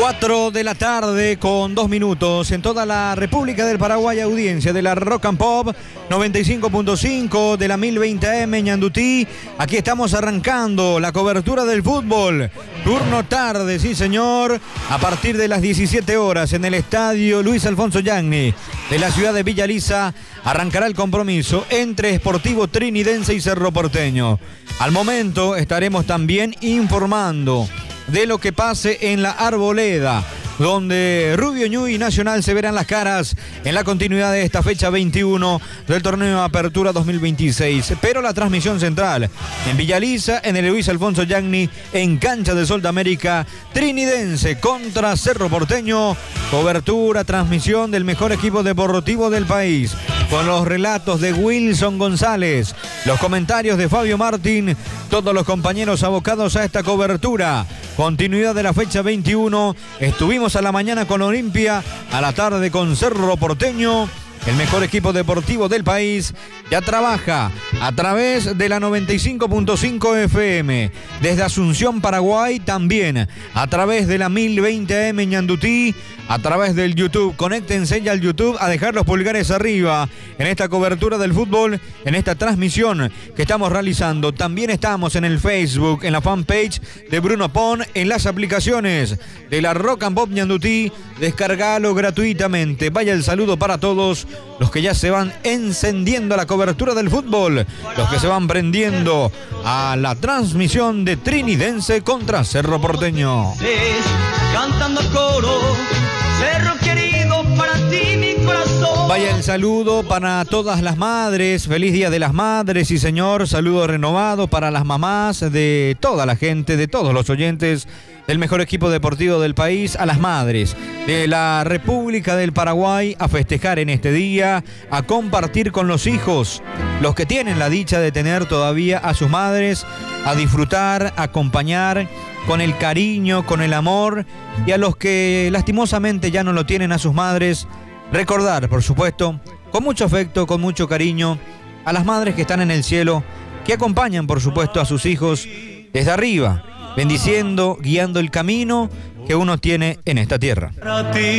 4 de la tarde con 2 minutos en toda la República del Paraguay, audiencia de la Rock and Pop 95.5 de la 1020 AM Ñandutí. Aquí estamos arrancando la cobertura del fútbol. Turno tarde, sí señor, a partir de las 17 horas en el estadio Luis Alfonso Yagni de la ciudad de Villa Lisa arrancará el compromiso entre Sportivo Trinidense y Cerro Porteño. Al momento estaremos también informando de lo que pase en la Arboleda, donde Rubio Ñu y Nacional se verán las caras en la continuidad de esta fecha 21 del torneo de Apertura 2026. Pero la transmisión central en Villa Lisa, en el Luis Alfonso Yagni, en Cancha de Sol de América, Trinidense contra Cerro Porteño. Cobertura, transmisión del mejor equipo deportivo del país, con los relatos de Wilson González, los comentarios de Fabio Martín, todos los compañeros abocados a esta cobertura. Continuidad de la fecha 21. Estuvimos a la mañana con Olimpia, a la tarde con Cerro Porteño. El mejor equipo deportivo del país ya trabaja a través de la 95.5 FM. Desde Asunción, Paraguay, también a través de la 1020 AM Ñandutí, a través del YouTube. Conéctense ya al YouTube a dejar los pulgares arriba en esta cobertura del fútbol, en esta transmisión que estamos realizando. También estamos en el Facebook, en la fanpage de Bruno Pon, en las aplicaciones de la Rock and Pop Ñandutí. Descargalo gratuitamente. Vaya el saludo para todos los que ya se van encendiendo a la cobertura del fútbol, los que se van prendiendo a la transmisión de Trinidense contra Cerro Porteño. Cantando coro, Cerro querido, para ti mi corazón. Vaya el saludo para todas las madres. Feliz Día de las Madres, sí señor. Saludo renovado para las mamás de toda la gente, de todos los oyentes del mejor equipo deportivo del país, a las madres de la República del Paraguay, a festejar en este día, a compartir con los hijos, los que tienen la dicha de tener todavía a sus madres, a disfrutar, a acompañar con el cariño, con el amor, y a los que lastimosamente ya no lo tienen a sus madres, recordar, por supuesto, con mucho afecto, con mucho cariño, a las madres que están en el cielo, que acompañan, por supuesto, a sus hijos desde arriba, bendiciendo, guiando el camino que uno tiene en esta tierra.